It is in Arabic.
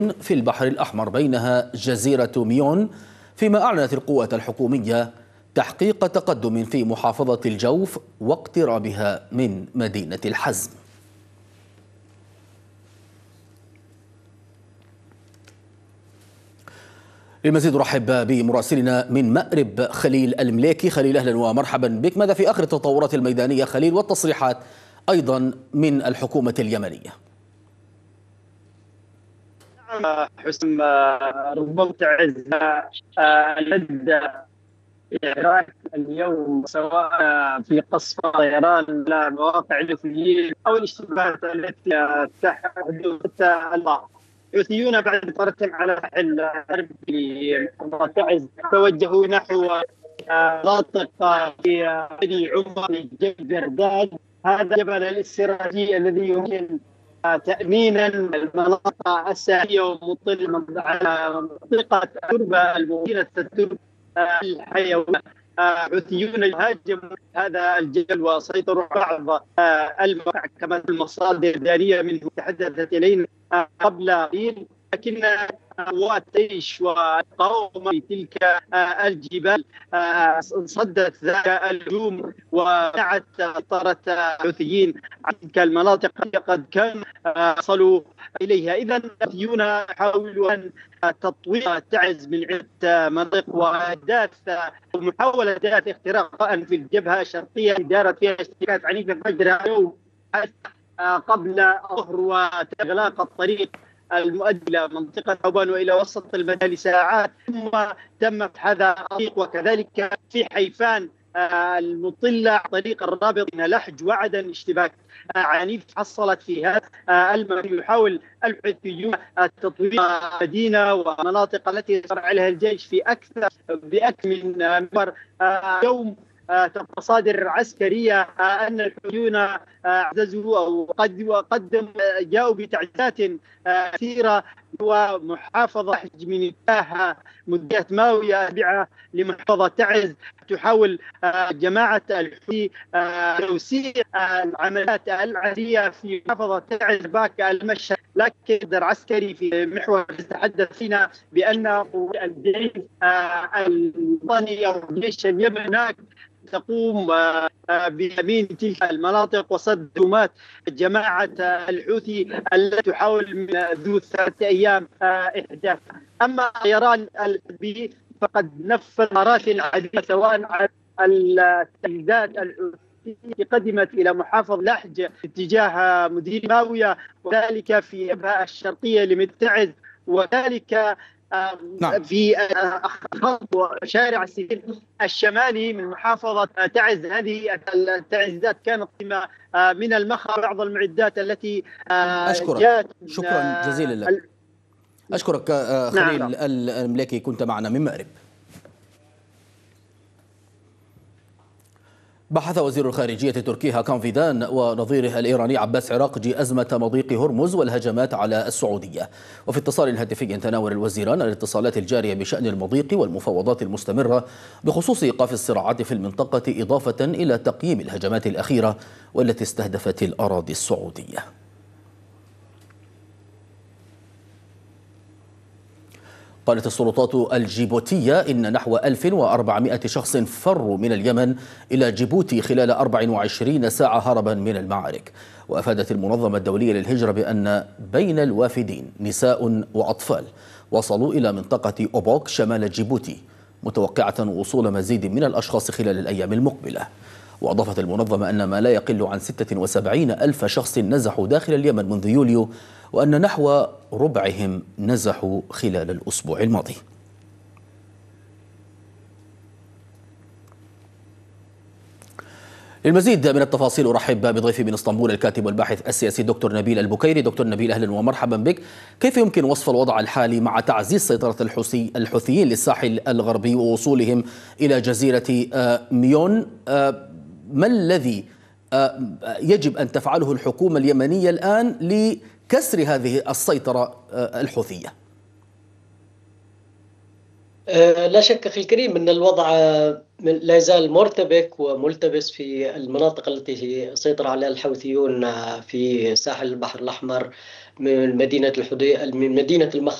في البحر الأحمر بينها جزيرة ميون، فيما أعلنت القوات الحكومية تحقيق تقدم في محافظة الجوف واقترابها من مدينة الحزم. للمزيد نرحب بمراسلنا من مأرب خليل المليكي. خليل، أهلا ومرحبا بك. ماذا في آخر التطورات الميدانية خليل والتصريحات أيضا من الحكومة اليمنية؟ حسام، ربما تعز إعراك اليوم سواء في قصف طيران لمواقع الحوثيين أو الاشتباكات التي تحدث الله. الحوثيون بعد طردهم على ساحل غرب لمحافظة تعز توجهوا نحو مناطق في بني عمر جبل برداد، هذا الجبل الاستراتيجي الذي يمكن تأمينا المناطق الساحلية ومطل على منطقة تربة المدينة التربة الحيوية. حوثيون يهاجموا هذا الجبل وسيطروا بعض المواقع كما المصادر الدارية منه تحدثت إلينا قبل قليل، لكن قوات الجيش والقوم في تلك الجبال صدت ذاك الهجوم ومنعت سيطرة الحوثيين عن تلك المناطق قد كانوا وصلوا إليها. إذا الحوثيون يحاولوا أن تطوير تعز من عدة مناطق وأحداث محاولة اختراق في الجبهة الشرقية دارت فيها اشتباكات عنيفة فجر اليوم قبل الظهر وإغلاق الطريق المؤدي إلى منطقة عوبان وإلى وسط المدينة لساعات، ثم تم فتح هذا الطريق. وكذلك في حيفان المطلة طريق الرابط بين لحج وعدن اشتباك عنيف حصلت في هذا المكان. يحاول الحوثيون تطوير المدينة ومناطق التي يصر عليها الجيش في بأكثر من محور. يوم مصادر عسكرية أن الحوثيون اعتزلوا أو قدموا جاءوا بتعزيزات كثيرة ومحافظة حج من اتجاه مدينة ماوية التابعة لمحافظة تعز. تحاول جماعة الحوثي توسيع العمليات العسكرية في محافظة تعز باك المشهد، لكن العسكري في محور يتحدث فينا بأن الجيش الوطني أو الجيش اليمني هناك تقوم بتأمين تلك المناطق وصد هجمات جماعة الحوثي التي تحاول من ذو 3 أيام إحداثها. أما الطيران الحربي فقد نفذ قرارات عديدة سواء على التجهيزات التي قدمت إلى محافظة لحج اتجاه مدينة ماوية، وذلك في الجبهة الشرقية لمتعز، وذلك في خط شارع السير الشمالي من محافظة تعز. هذه التعزيزات كانت من المخا بعض المعدات التي جاءت. شكرا جزيلا لك. أشكرك خليل المليكي، كنت معنا من مأرب. بحث وزير الخارجية التركي هاكان فيدان ونظيره الإيراني عباس عراقجي أزمة مضيق هرمز والهجمات على السعودية. وفي اتصال هاتفي تناول الوزيران الاتصالات الجارية بشأن المضيق والمفاوضات المستمرة بخصوص إيقاف الصراعات في المنطقة، إضافة إلى تقييم الهجمات الأخيرة والتي استهدفت الأراضي السعودية. قالت السلطات الجيبوتية إن نحو 1400 شخص فروا من اليمن إلى جيبوتي خلال 24 ساعة هربا من المعارك. وأفادت المنظمة الدولية للهجرة بأن بين الوافدين نساء وأطفال وصلوا إلى منطقة أوبوك شمال جيبوتي، متوقعة وصول مزيد من الأشخاص خلال الأيام المقبلة. وأضافت المنظمة أن ما لا يقل عن 76 ألف شخص نزحوا داخل اليمن منذ يوليو، وأن نحو ربعهم نزحوا خلال الأسبوع الماضي. للمزيد من التفاصيل أرحب بضيفي من اسطنبول الكاتب والباحث السياسي دكتور نبيل البكيري. دكتور نبيل، أهلا ومرحبا بك. كيف يمكن وصف الوضع الحالي مع تعزيز سيطرة الحوثيين للساحل الغربي ووصولهم إلى جزيرة ميون؟ ما الذي يجب أن تفعله الحكومة اليمنية الآن لكسر هذه السيطرة الحوثية؟ لا شك أخي الكريم أن الوضع لا يزال مرتبك وملتبس في المناطق التي سيطر عليها الحوثيون في ساحل البحر الأحمر، من مدينة المخ